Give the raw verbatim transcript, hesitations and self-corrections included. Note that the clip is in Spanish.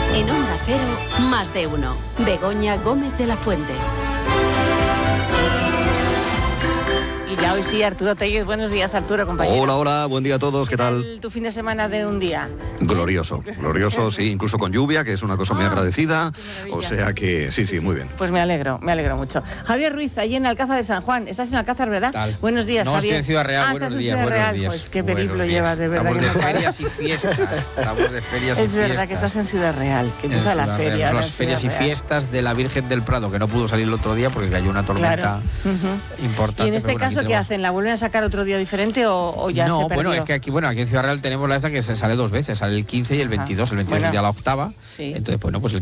En Onda Cero, más de uno. Begoña Gómez de la Fuente. Y ya hoy sí, Arturo Tellez. Buenos días, Arturo, compañero. Hola, hola, buen día a todos, ¿qué, ¿Qué tal? tal tu fin de semana de un día? Glorioso, glorioso, sí, incluso con lluvia, que es una cosa muy ah, agradecida. O sea que sí, sí, sí, muy bien. Pues me alegro, me alegro mucho. Javier Ruiz, allí en Alcázar de San Juan. Estás en Alcázar, ¿verdad? Tal. Buenos días, no, Javier. No, estoy en Ciudad Real, ah, buenos estás días, en Ciudad buenos Real. días. Pues qué buenos periplo días. llevas, de verdad. Estamos que de no ferias y fiestas, estamos de ferias y es fiestas. Es verdad que estás en Ciudad Real, que empieza la feria. Real. Son las ferias y fiestas de la Virgen del Prado, que no pudo salir el otro día porque cayó una tormenta claro. uh-huh. importante. ¿Y en este bueno, caso qué hacen? ¿La vuelven a sacar otro día diferente o, o ya no, se perdió? Bueno, es que aquí, bueno, aquí en Ciudad Real tenemos la esta que se sale dos veces, sale el quince y el veintidós. El veintidós bueno, es ya la octava. Sí. Entonces, bueno, pues el